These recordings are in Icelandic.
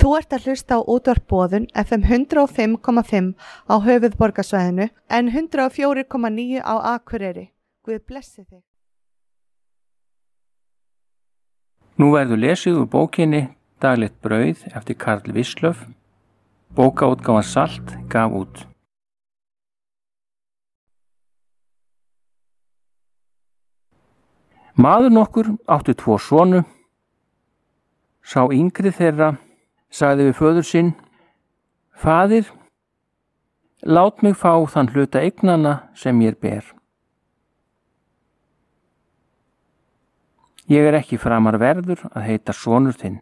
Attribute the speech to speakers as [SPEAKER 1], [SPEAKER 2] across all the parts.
[SPEAKER 1] Þú ert að hlusta á útvarp Boðun FM 105,5 á höfuðborgarsvæðinu en 104,9 á Akureyri. Guð blessi þig.
[SPEAKER 2] Nú verður lesið úr bókinni Daglegt brauð eftir Karl Wislöff. Bókaútgáfan Salt gaf út. Maður nokkur átti 2 sonu. Sá yngri þeirra sagði við föður sinn: Faðir, lát mig fá þann hluta eignanna sem mér ber. Ég ekki framar verður að heita sonur þinn.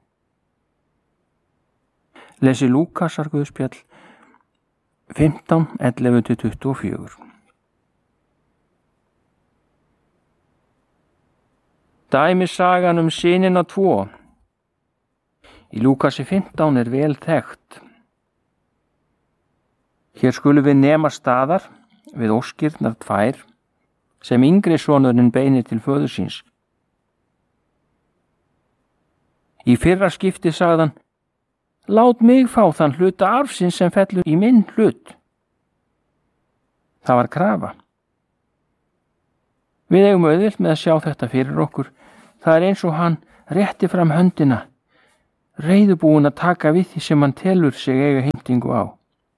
[SPEAKER 2] Lesi Lúkasar Guðspjall 15:11-24. Dæmisagan synina 2. Í Lúkasi 15 vel þekkt. Hér skulum við nema staðar við óskirnar 2 sem yngri sonurinn beinir til föður síns. Í fyrra skipti sagðan: Lát mig fá þann hluta arfsins sem fellur í minn hlut. Það var krafa. Við eigum auðvelt með að sjá þetta fyrir okkur. Það eins og hann rétti fram höndina, reiðubúinn að taka við því sem hann telur sig eiga heimtingu á.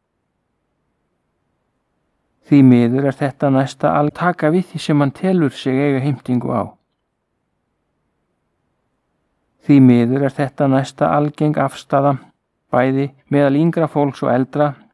[SPEAKER 2] Því miður þetta næsta taka við því sem hann telur sig eiga heimtingu á. Því miður þetta næsta algeng afstaða, bæði meðal yngra fólks og eldra,